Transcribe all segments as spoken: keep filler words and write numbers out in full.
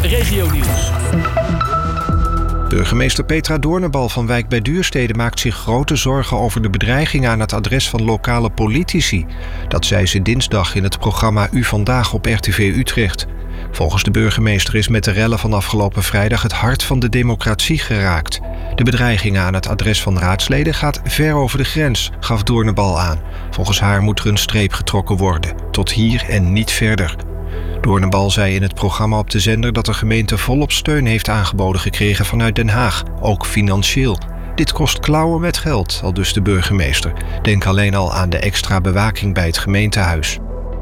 regio-nieuws. Burgemeester Petra Doornenbal van Wijk bij Duurstede maakt zich grote zorgen over de bedreigingen aan het adres van lokale politici. Dat zei ze dinsdag in het programma U Vandaag op R T V Utrecht. Volgens de burgemeester is met de rellen van afgelopen vrijdag het hart van de democratie geraakt. De bedreigingen aan het adres van raadsleden gaat ver over de grens, gaf Doornenbal aan. Volgens haar moet er een streep getrokken worden, tot hier en niet verder. Doornenbal zei in het programma op de zender dat de gemeente volop steun heeft aangeboden gekregen vanuit Den Haag, ook financieel. Dit kost klauwen met geld, aldus de burgemeester. Denk alleen al aan de extra bewaking bij het gemeentehuis.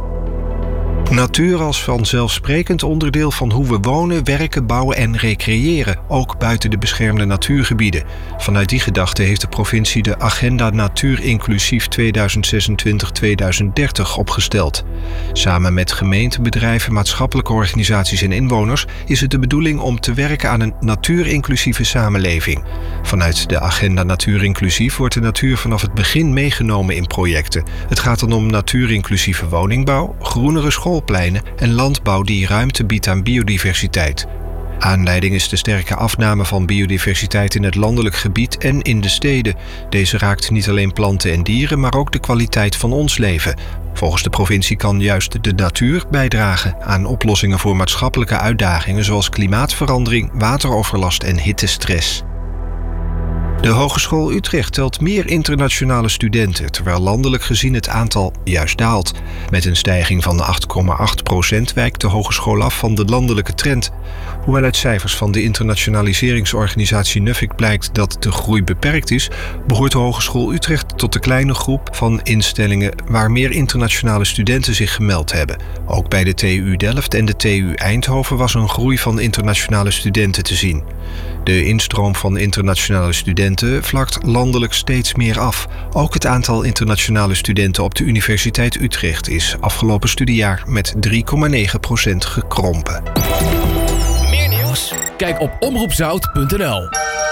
Natuur als vanzelfsprekend onderdeel van hoe we wonen, werken, bouwen en recreëren, ook buiten de beschermde natuurgebieden. Vanuit die gedachte heeft de provincie de Agenda Natuur Inclusief tweeduizend zesentwintig tot tweeduizend dertig opgesteld. Samen met gemeenten, bedrijven, maatschappelijke organisaties en inwoners is het de bedoeling om te werken aan een natuurinclusieve samenleving. Vanuit de Agenda Natuur Inclusief wordt de natuur vanaf het begin meegenomen in projecten. Het gaat dan om natuurinclusieve woningbouw, groenere school en landbouw die ruimte biedt aan biodiversiteit. Aanleiding is de sterke afname van biodiversiteit in het landelijk gebied en in de steden. Deze raakt niet alleen planten en dieren, maar ook de kwaliteit van ons leven. Volgens de provincie kan juist de natuur bijdragen aan oplossingen voor maatschappelijke uitdagingen zoals klimaatverandering, wateroverlast en hittestress. De Hogeschool Utrecht telt meer internationale studenten, terwijl landelijk gezien het aantal juist daalt. Met een stijging van acht komma acht procent wijkt de hogeschool af van de landelijke trend. Hoewel uit cijfers van de internationaliseringsorganisatie Nuffic blijkt dat de groei beperkt is, behoort de Hogeschool Utrecht tot de kleine groep van instellingen waar meer internationale studenten zich gemeld hebben. Ook bij de T U Delft en de T U Eindhoven was een groei van internationale studenten te zien. De instroom van internationale studenten vlakt landelijk steeds meer af. Ook het aantal internationale studenten op de Universiteit Utrecht is afgelopen studiejaar met drie komma negen procent gekrompen. Meer nieuws? Kijk op omroep zout punt n l.